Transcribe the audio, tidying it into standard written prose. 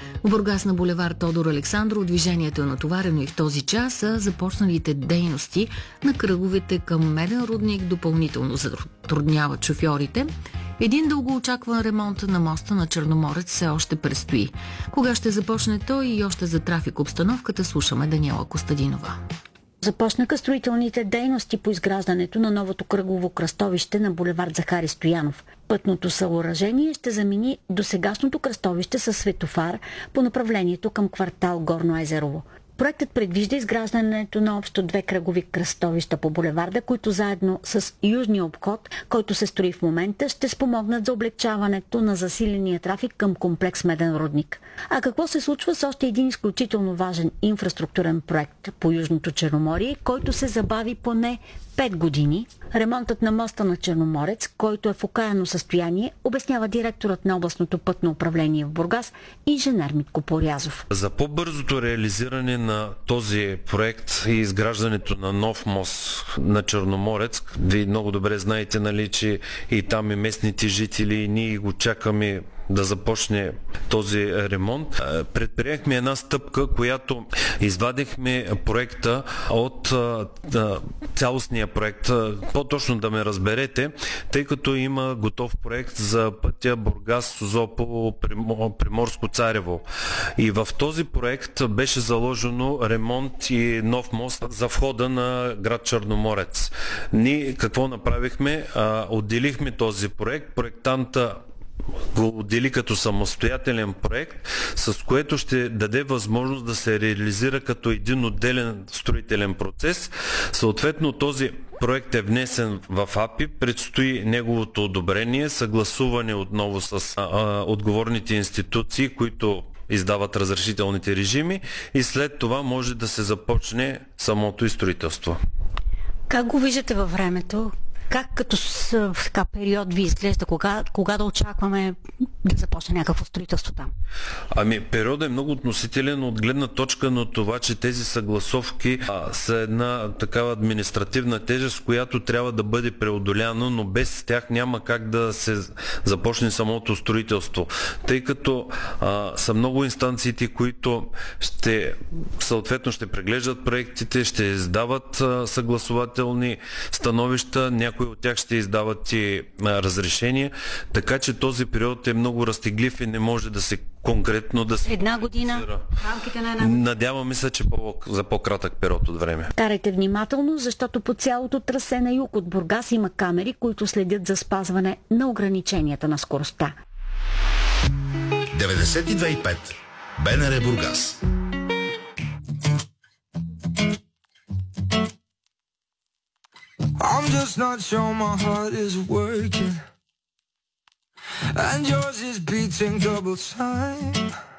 В Бургас на булевар Тодор Александров движението е натоварено и в този час са започналите дейности на кръговете към Меден рудник допълнително затрудняват шофьорите. Един дългоочакван ремонт на моста на Черноморец все още предстои. Кога ще започне той и още за трафик обстановката, слушаме Даниела Костадинова. Започнаха строителните дейности по изграждането на новото кръгово кръстовище на булевард Захари Стоянов. Пътното съоръжение ще замени досегашното кръстовище със светофар по направлението към квартал Горно Езерово. Проектът предвижда изграждането на общо 2 кръгови кръстовища по булеварда, които заедно с южния обход, който се строи в момента, ще спомогнат за облегчаването на засиления трафик към комплекс Меден рудник. А какво се случва с още един изключително важен инфраструктурен проект по Южното Черноморие, който се забави поне 5 години? Ремонтът на моста на Черноморец, който е в окаяно състояние, обяснява директорът на областното пътно управление в Бургас, инженер Митко Порязов. За по-бързото реализиране на този проект и изграждането на нов мост на Черноморец, вие много добре знаете, нали, че и там и местните жители, и ние го чакаме да започне този ремонт. Предприехме една стъпка, която извадихме проекта от цялостния проект. По-точно да ме разберете, тъй като има готов проект за пътя Бургас-Созопол, Приморско-Царево. И в този проект беше заложено ремонт и нов мост за входа на град Черноморец. Ние какво направихме? Отделихме този проект. Проектанта го отдели като самостоятелен проект, с което ще даде възможност да се реализира като един отделен строителен процес. Съответно, този проект е внесен в АПИ, предстои неговото одобрение, съгласуване отново с отговорните институции, които издават разрешителните режими, и след това може да се започне самото и строителство. Как го виждате във времето? Как като така период ви изглежда? Кога да очакваме да започне някакво строителство там? Периодът е много относителен от гледна точка на това, че тези съгласовки са една такава административна тежест, която трябва да бъде преодоляна, но без тях няма как да се започне самото строителство. Тъй като са много инстанциите, които съответно ще преглеждат проектите, ще издават съгласователни становища, някои от тях ще издават и разрешения, така че този период е много разтеглив и не може да се конкретно да се... Една година? Рамките на една година? Надяваме се, че за по-кратък период от време. Карайте внимателно, защото по цялото трасе на юг от Бургас има камери, които следят за спазване на ограниченията на скоростта. 92.5 БНР Бургас. I'm just not sure my heart is working, and yours is beating double time.